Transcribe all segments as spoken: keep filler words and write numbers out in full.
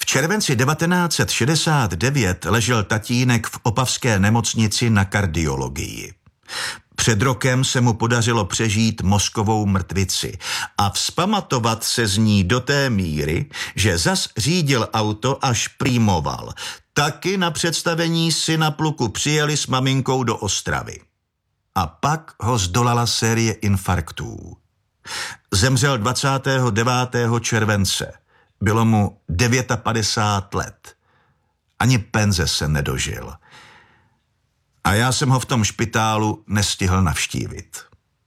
V červenci devatenáct set šedesát devět ležel tatínek v opavské nemocnici na kardiologii. Před rokem se mu podařilo přežít mozkovou mrtvici a vzpamatovat se z ní do té míry, že zas řídil auto a šprýmoval. Taky na představení syna pluku přijeli s maminkou do Ostravy. A pak ho zdolala série infarktů. Zemřel dvacátého devátého července. Bylo mu padesát devět let. Ani penze se nedožil. A já jsem ho v tom špitálu nestihl navštívit.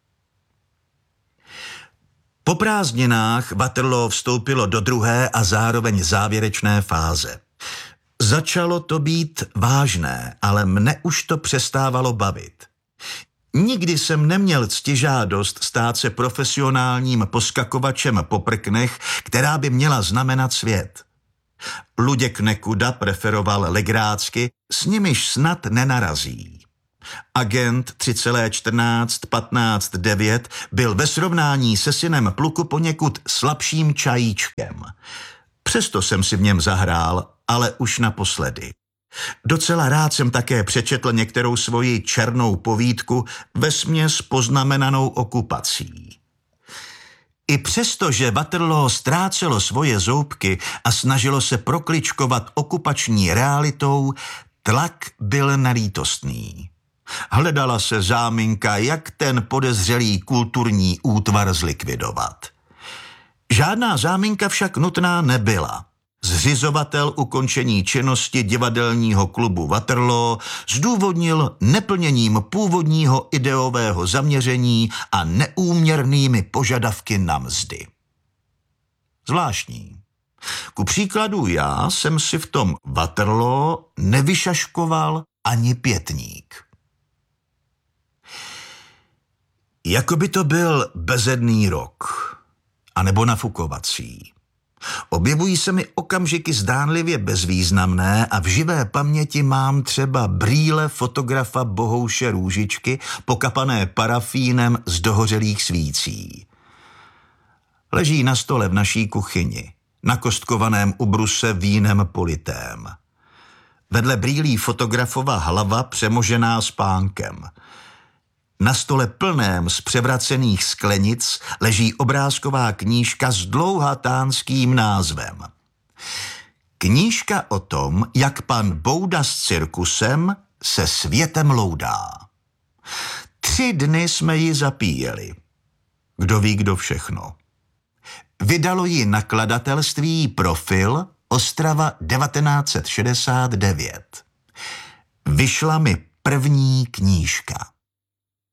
Po prázdninách Waterloo vstoupilo do druhé a zároveň závěrečné fáze. Začalo to být vážné, ale mne už to přestávalo bavit. Nikdy jsem neměl ctižádost stát se profesionálním poskakovačem po prknech, která by měla znamenat svět. Luděk Nekuda preferoval legrácky, s nimiž snad nenarazí. Agent tři čtrnáct patnáct devět byl ve srovnání se synem pluku poněkud slabším čajíčkem. Přesto jsem si v něm zahrál, ale už naposledy. Docela rád jsem také přečetl některou svoji černou povídku vesměs poznamenanou okupací. I přesto, že Waterloo ztrácelo svoje zoubky a snažilo se prokličkovat okupační realitou, tlak byl nelítostný. Hledala se záminka, jak ten podezřelý kulturní útvar zlikvidovat. Žádná záminka však nutná nebyla. Zřizovatel ukončení činnosti divadelního klubu Waterloo zdůvodnil neplněním původního ideového zaměření a neúměrnými požadavky na mzdy. Zvláštní. Ku příkladu já jsem si v tom Waterloo nevyšaškoval ani pětník. Jakoby to byl bezedný rok, anebo nafukovací. Objevují se mi okamžiky zdánlivě bezvýznamné a v živé paměti mám třeba brýle fotografa Bohouše Růžičky pokapané parafínem z dohořelých svící. Leží na stole v naší kuchyni, na kostkovaném ubruse vínem politém. Vedle brýlí fotografova hlava přemožená spánkem. Na stole plném z převracených sklenic leží obrázková knížka s dlouhatánským názvem. Knížka o tom, jak pan Bouda s cirkusem se světem loudá. Tři dny jsme ji zapíjeli. Kdo ví, kdo všechno. Vydalo ji nakladatelství Profil, Ostrava devatenáct set šedesát devět. Vyšla mi první knížka.